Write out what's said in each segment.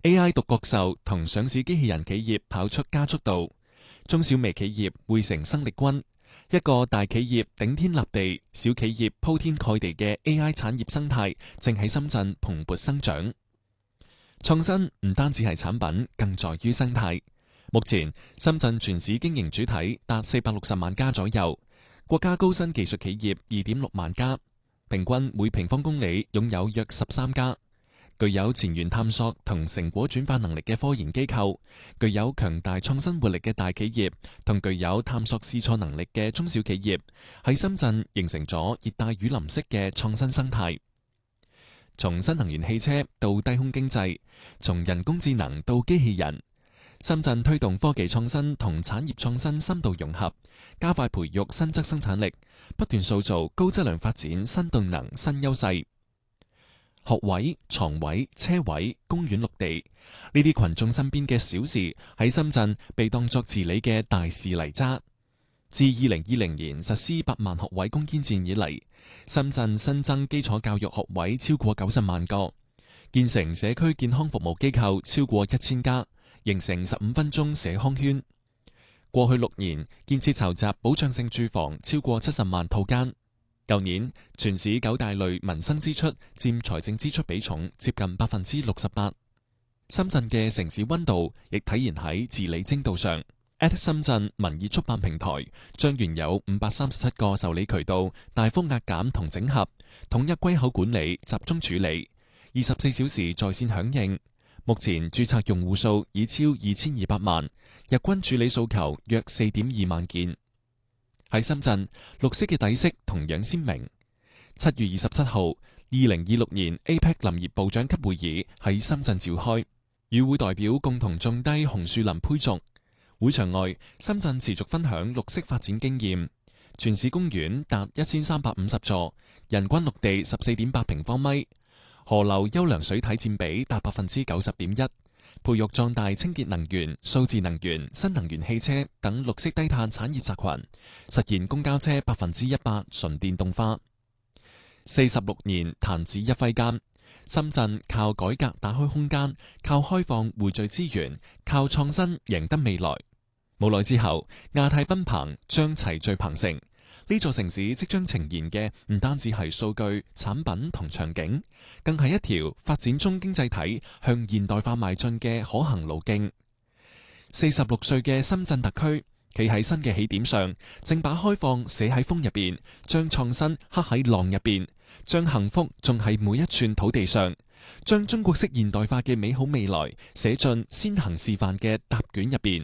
AI 獨角獸同上市機器人企業跑出加速度，中小微企業匯成生力軍，一個大企業頂天立地，小企業鋪天蓋地嘅 AI 產業生態正喺深圳蓬勃生長。創新唔單止係產品，更在於生態。目前深圳全市經營主體達460萬家左右，國家高新技術企業2.6萬家，平均每平方公里擁有約13家。具有前沿探索同成果轉化能力嘅科研機構，具有強大創新活力嘅大企業，同具有探索試錯能力嘅中小企業，喺深圳形成咗熱帶雨林式嘅創新生態。從新能源汽車到低空經濟，從人工智能到機器人，深圳推動科技創新同產業創新深度融合，加快培育新質生產力，不斷塑造高質量發展新動能新優勢。學位、床位、車位、公園綠地，呢啲群眾身邊嘅小事喺深圳被當作治理嘅大事嚟揸。自2020年實施8萬學位攻堅戰以嚟，深圳新增基礎教育學位超過90萬個，建成社區健康服務機構超過1000家，形成15分鐘社康圈。過去6年建設籌集保障性住房超過70萬套間。舊年全市9大類民生支出佔財政支出比重接近68%。深圳嘅城市溫度亦體現喺治理精度上。深圳民意速辦平台將原有537個受理渠道大幅壓減同整合，統一歸口管理，集中處理，24小時在線響應。目前註冊用戶數已超2200萬，日均處理訴求約4.2萬件。喺深圳，綠色嘅底色同樣鮮明。7月27號，2026年 APEC 林業部長級會議喺深圳召開，與會代表共同種低紅樹林胚竹。會場外，深圳持續分享綠色發展經驗。全市公園達1350座，人均綠地14.8平方米，河流優良水體佔比達90.1%。培育壯大清潔能源、數字能源、新能源汽車等綠色低碳產業集群，實現公交車100%純電動化。46年彈指一揮間，深圳靠改革打開空間，靠開放匯聚資源，靠創新贏得未來。冇耐之後，亞太奔鵬將齊聚鵬城。呢座城市即將呈現嘅唔單止係數據、產品同場景，更係一條發展中經濟體向現代化邁進嘅可行路徑。46歲嘅深圳特區企喺新嘅起點上，正把開放寫喺風入邊，將創新刻喺浪入邊，將幸福種喺每一寸土地上，將中國式現代化嘅美好未來寫進先行示範嘅答卷入邊。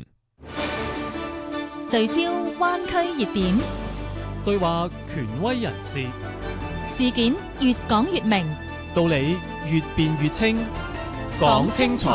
聚焦灣區熱點， 對話權威人士， 事件越講越明， 道理越辯越清，講清楚。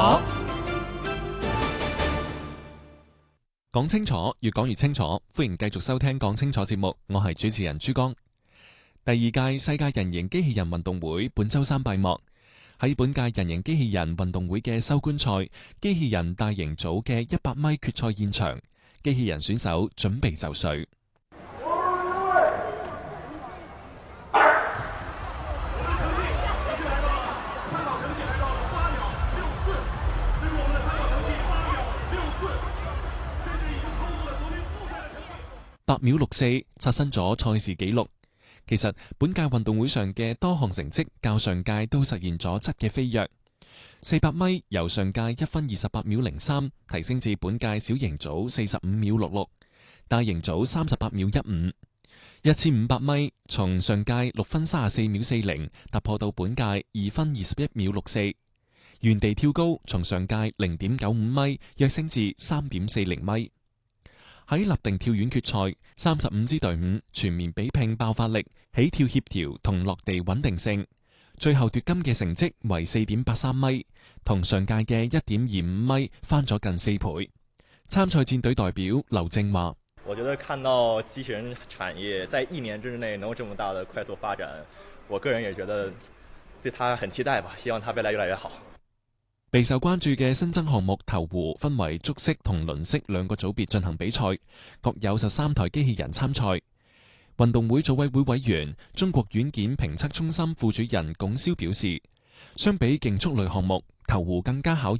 講清楚，越講越清楚。歡迎繼續收聽講清楚節目，我係主持人朱剛。第2屆世界人形機器人運動會本周三閉幕。喺本屆人形機器人運動會嘅收官賽，機器人大型組嘅100米決賽現場，機器人選手準備就緒。8秒64刷新咗賽事紀錄。其實本屆運動會上嘅多項成績較上屆都實現咗質嘅飛躍。400米由上屆1分28秒03提升至本屆小型組45秒66，大型組38秒15。1500米從上屆6分34秒40突破到本屆2分21秒64。原地跳高從上屆0.95米躍升至3.40米。喺立定跳遠決賽，35支隊伍全面比拼爆發力、起跳協調同落地穩定性，最後奪金嘅成績為4.83米，同上屆嘅1.25米翻咗近4倍。參賽戰隊代表劉正話： 我覺得看到機器人產業在1年之內能有這麼大的快速發展，我個人也覺得對它很期待吧，希望它未來越來越好。 備受關注嘅新增項目投壺分為足式同輪式兩個組別進行比賽，各有13台機器人參賽。運動會組委會委員、中國軟件評測中心副主任龔霄表示，相比競速類項目，投壺更加考驗